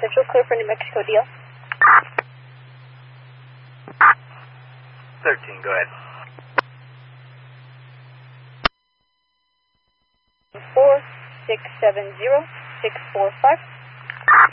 Central, clear for New Mexico deal. 13, go ahead. 4670-645.